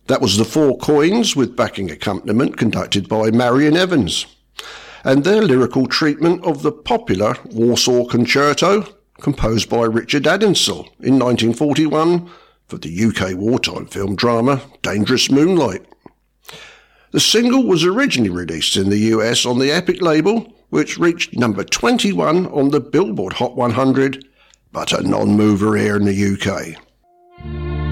That was the Four Coins with backing accompaniment conducted by Marion Evans, and their lyrical treatment of the popular Warsaw Concerto, composed by Richard Addinsell in 1941 for the UK wartime film drama Dangerous Moonlight. The single was originally released in the US on the Epic label, which reached number 21 on the Billboard Hot 100, but a non-mover here in the UK.